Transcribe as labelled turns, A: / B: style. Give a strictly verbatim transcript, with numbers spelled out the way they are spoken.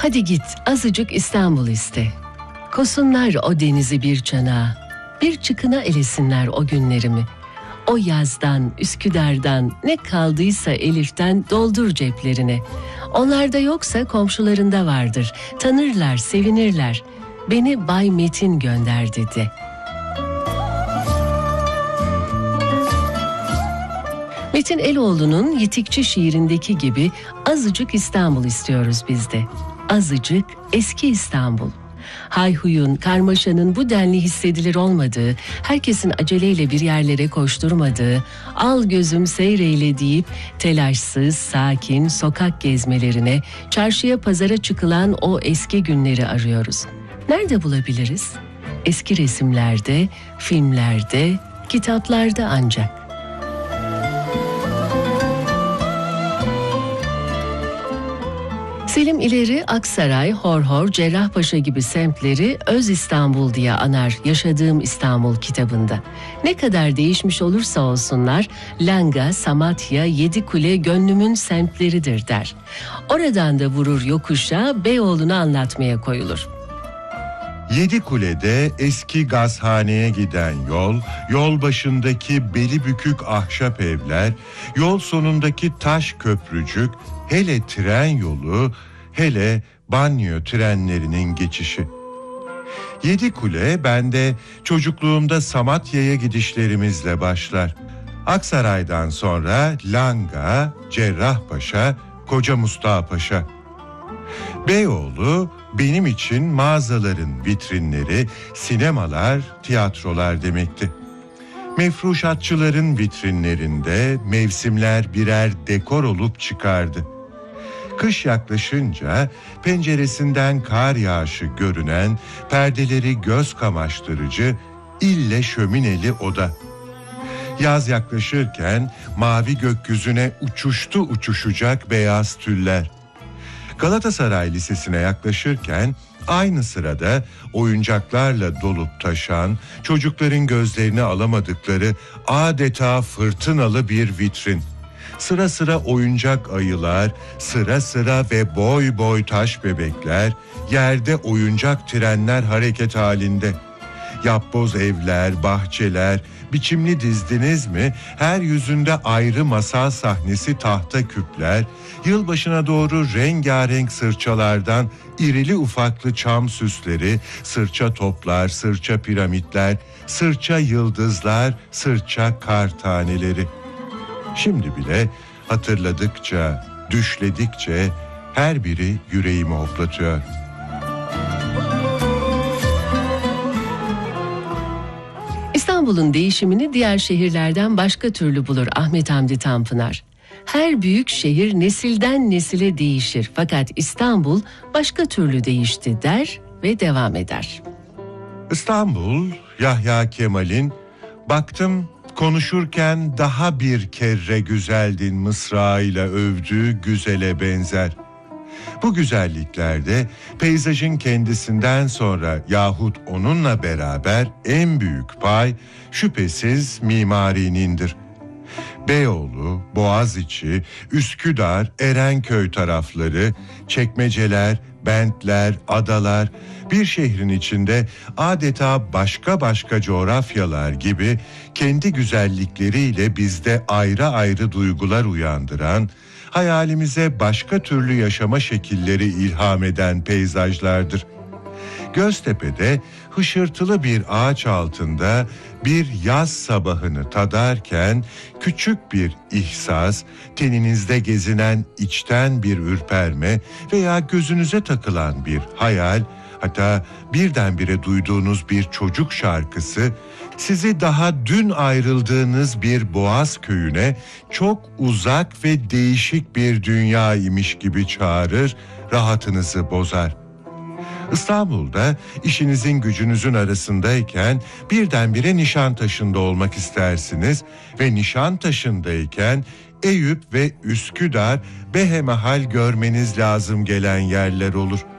A: Hadi git azıcık İstanbul iste. Kosunlar o denizi bir çanağa, bir çıkına elesinler o günlerimi. O yazdan, Üsküdar'dan, ne kaldıysa Elif'ten doldur ceplerine. Onlarda yoksa komşularında vardır, tanırlar, sevinirler. Beni Bay Metin gönderdi de. Metin Eloğlu'nun Yitikçi şiirindeki gibi azıcık İstanbul istiyoruz biz de. Azıcık eski İstanbul. Hayhuyun, karmaşanın bu denli hissedilir olmadığı, herkesin aceleyle bir yerlere koşturmadığı, al gözüm seyreyle deyip telaşsız, sakin sokak gezmelerine, çarşıya pazara çıkılan o eski günleri arıyoruz. Nerede bulabiliriz? Eski resimlerde, filmlerde, kitaplarda ancak. Selim İleri, Aksaray, Horhor, Cerrahpaşa gibi semtleri Öz İstanbul diye anar Yaşadığım İstanbul kitabında. Ne kadar değişmiş olursa olsunlar, Langa, Samatya, Yedikule gönlümün semtleridir der. Oradan da vurur yokuşa, Beyoğlu'nu anlatmaya koyulur.
B: Yedikule'de eski gazhaneye giden yol, yol başındaki beli bükük ahşap evler, yol sonundaki taş köprücük, hele tren yolu, hele banyo trenlerinin geçişi. Yedikule bende çocukluğumda Samatya'ya gidişlerimizle başlar. Aksaray'dan sonra Langa, Cerrahpaşa, Koca Mustafa Paşa. Beyoğlu benim için mağazaların vitrinleri, sinemalar, tiyatrolar demekti. Mefruşatçıların vitrinlerinde mevsimler birer dekor olup çıkardı. Kış yaklaşınca penceresinden kar yağışı görünen, perdeleri göz kamaştırıcı, ille şömineli oda. Yaz yaklaşırken mavi gökyüzüne uçuştu uçuşacak beyaz tüller. Galatasaray Lisesi'ne yaklaşırken aynı sırada oyuncaklarla dolup taşan, çocukların gözlerini alamadıkları adeta fırtınalı bir vitrin. Sıra sıra oyuncak ayılar, sıra sıra ve boy boy taş bebekler, yerde oyuncak trenler hareket halinde. Yapboz evler, bahçeler, biçimli dizdiniz mi, her yüzünde ayrı masal sahnesi tahta küpler, yılbaşına doğru rengarenk sırçalardan irili ufaklı çam süsleri, sırça toplar, sırça piramitler, sırça yıldızlar, sırça kar taneleri. Şimdi bile hatırladıkça, düşledikçe her biri yüreğimi hoplatıyor.
A: İstanbul'un değişimini diğer şehirlerden başka türlü bulur Ahmet Hamdi Tanpınar. Her büyük şehir nesilden nesile değişir, fakat İstanbul başka türlü değişti der ve devam eder.
B: İstanbul, Yahya Kemal'in "Baktım konuşurken daha bir kere güzeldin" mısrağıyla övdüğü güzele benzer. Bu güzelliklerde peyzajın kendisinden sonra yahut onunla beraber en büyük pay şüphesiz mimarinindir. Beyoğlu, Boğaziçi, Üsküdar, Erenköy tarafları, çekmeceler, bentler, adalar, bir şehrin içinde adeta başka başka coğrafyalar gibi kendi güzellikleriyle bizde ayrı ayrı duygular uyandıran, hayalimize başka türlü yaşama şekilleri ilham eden peyzajlardır. Göztepe'de hışırtılı bir ağaç altında bir yaz sabahını tadarken küçük bir ihsas, teninizde gezinen içten bir ürperme veya gözünüze takılan bir hayal, hatta birdenbire duyduğunuz bir çocuk şarkısı sizi daha dün ayrıldığınız bir Boğaz köyüne çok uzak ve değişik bir dünya imiş gibi çağırır, rahatınızı bozar. İstanbul'da işinizin gücünüzün arasındayken birdenbire Nişantaşı'nda olmak istersiniz ve Nişantaşı'ndayken Eyüp ve Üsküdar behemahal görmeniz lazım gelen yerler olur.